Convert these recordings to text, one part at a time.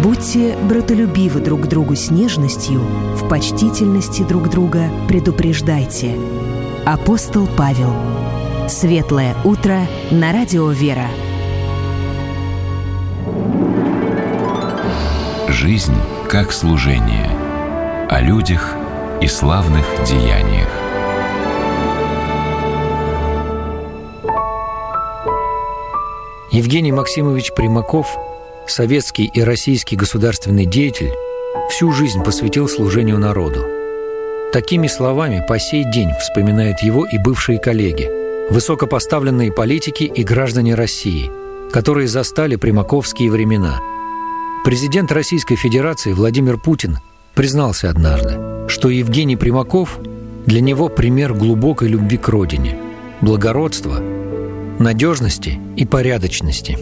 Будьте братолюбивы друг к другу с нежностью, в почтительности друг друга предупреждайте. Апостол Павел. Светлое утро на радио «Вера». Жизнь как служение. О людях и славных деяниях. Евгений Максимович Примаков, советский и российский государственный деятель, всю жизнь посвятил служению народу. Такими словами по сей день вспоминают его и бывшие коллеги, высокопоставленные политики и граждане России, которые застали примаковские времена. Президент Российской Федерации Владимир Путин признался однажды, что Евгений Примаков для него пример глубокой любви к родине, благородства, надежности и порядочности.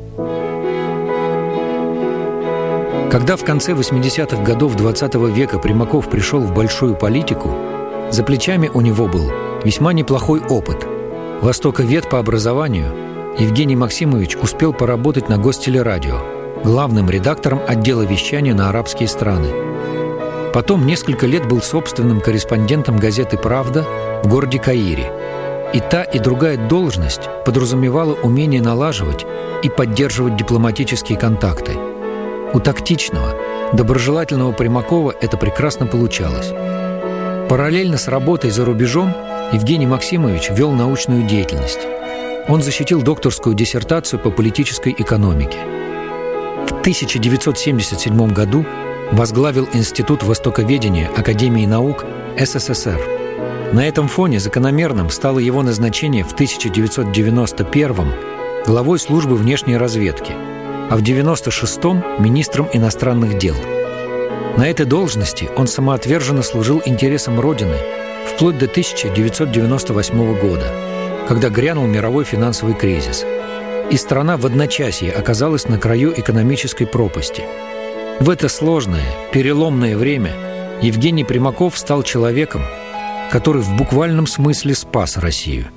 Когда в конце 80-х годов XX века Примаков пришел в большую политику, за плечами у него был весьма неплохой опыт. Востоковед по образованию, Евгений Максимович успел поработать на Гостелерадио, главным редактором отдела вещания на арабские страны. Потом несколько лет был собственным корреспондентом газеты «Правда» в городе Каире. И та, и другая должность подразумевала умение налаживать и поддерживать дипломатические контакты. У тактичного, доброжелательного Примакова это прекрасно получалось. Параллельно с работой за рубежом Евгений Максимович вел научную деятельность. Он защитил докторскую диссертацию по политической экономике. В 1977 году возглавил Институт востоковедения Академии наук СССР. На этом фоне закономерным стало его назначение в 1991-м главой службы внешней разведки, а в 1996-м министром иностранных дел. На этой должности он самоотверженно служил интересам Родины вплоть до 1998 года, когда грянул мировой финансовый кризис, и страна в одночасье оказалась на краю экономической пропасти. В это сложное, переломное время Евгений Примаков стал человеком, который в буквальном смысле спас Россию.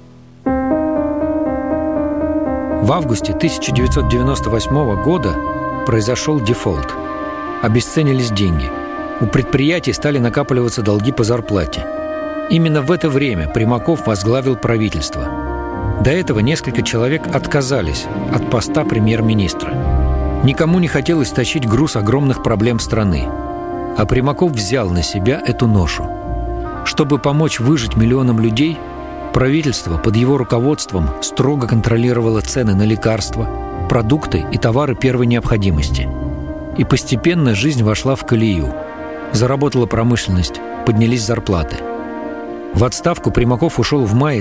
В августе 1998 года произошел дефолт. Обесценились деньги. У предприятий стали накапливаться долги по зарплате. Именно в это время Примаков возглавил правительство. До этого несколько человек отказались от поста премьер-министра. Никому не хотелось тащить груз огромных проблем страны. А Примаков взял на себя эту ношу. Чтобы помочь выжить миллионам людей, правительство под его руководством строго контролировало цены на лекарства, продукты и товары первой необходимости. И постепенно жизнь вошла в колею. Заработала промышленность, поднялись зарплаты. В отставку Примаков ушел в мае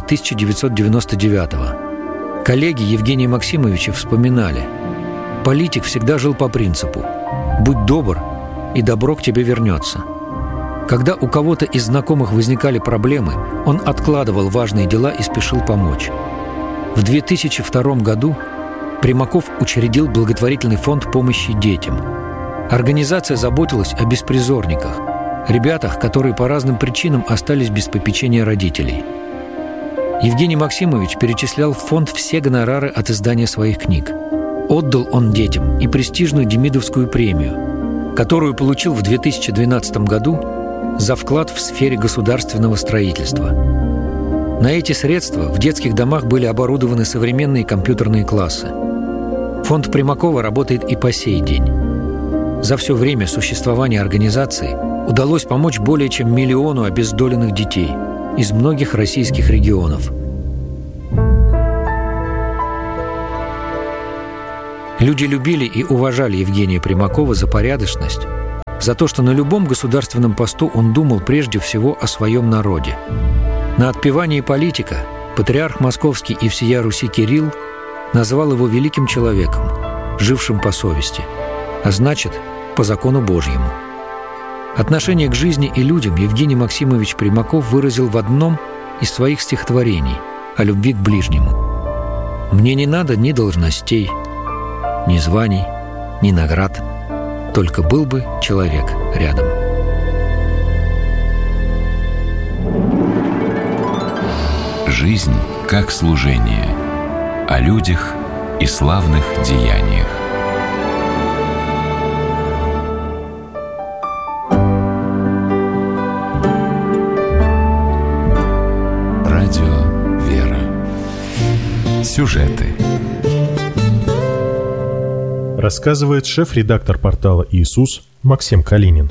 1999-го. Коллеги Евгения Максимовича вспоминали: политик всегда жил по принципу «будь добр, и добро к тебе вернется». Когда у кого-то из знакомых возникали проблемы, он откладывал важные дела и спешил помочь. В 2002 году Примаков учредил благотворительный фонд помощи детям. Организация заботилась о беспризорниках, ребятах, которые по разным причинам остались без попечения родителей. Евгений Максимович перечислял в фонд все гонорары от издания своих книг. Отдал он детям и престижную Демидовскую премию, которую получил в 2012 году за вклад в сфере государственного строительства. На эти средства в детских домах были оборудованы современные компьютерные классы. Фонд Примакова работает и по сей день. За все время существования организации удалось помочь более чем 1 миллиону обездоленных детей из многих российских регионов. Люди любили и уважали Евгения Примакова за порядочность, за то, что на любом государственном посту он думал прежде всего о своем народе. На отпевании политика патриарх Московский и всея Руси Кирилл назвал его великим человеком, жившим по совести, а значит, по закону Божьему. Отношение к жизни и людям Евгений Максимович Примаков выразил в одном из своих стихотворений о любви к ближнему. «Мне не надо ни должностей, ни званий, ни наград, только был бы человек рядом». Жизнь как служение. О людях и славных деяниях. Сюжеты. Рассказывает шеф-редактор портала «Иисус» Максим Калинин.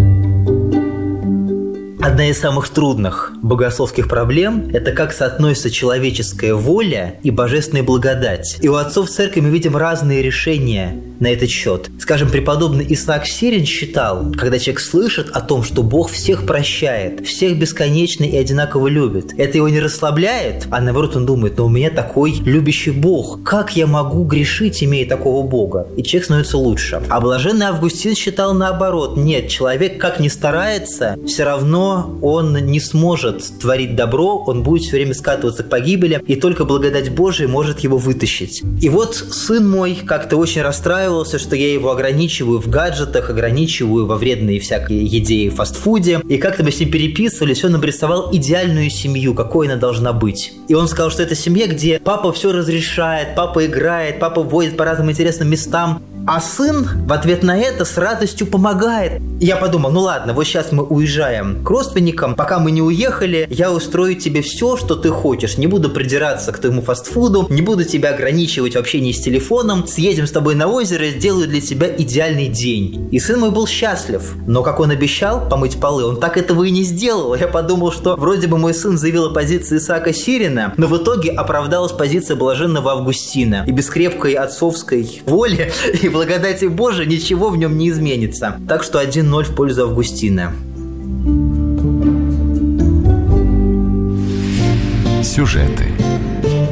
Одна из самых трудных богословских проблем – это как соотносится человеческая воля и божественная благодать. И у отцов церкви мы видим разные решения на этот счет. Скажем, преподобный Исаак Сирин считал, когда человек слышит о том, что Бог всех прощает, всех бесконечно и одинаково любит, это его не расслабляет, а наоборот он думает: но у меня такой любящий Бог, как я могу грешить, имея такого Бога? И человек становится лучше. А блаженный Августин считал наоборот: нет, человек как ни старается, все равно он не сможет творить добро, он будет все время скатываться к погибели, и только благодать Божия может его вытащить. И вот сын мой как-то очень расстраивался, что я его ограничиваю в гаджетах, ограничиваю во вредной всякой еде и фастфуде. И как-то мы с ним переписывались, он обрисовал идеальную семью, какой она должна быть. И он сказал, что это семья, где папа все разрешает, папа играет, папа водит по разным интересным местам, а сын в ответ на это с радостью помогает. И я подумал: ну ладно, вот сейчас мы уезжаем к родственникам, пока мы не уехали, я устрою тебе все, что ты хочешь. Не буду придираться к твоему фастфуду, не буду тебя ограничивать в общении с телефоном, съедем с тобой на озеро, сделаю для тебя идеальный день. И сын мой был счастлив. Но, как он обещал помыть полы, он так этого и не сделал. Я подумал, что вроде бы мой сын заявил о позиции Исаака Сирина, но в итоге оправдалась позиция блаженного Августина. И без крепкой отцовской воли и благодати Божией ничего в нем не изменится. Так что 1-0 в пользу Августина. Сюжеты.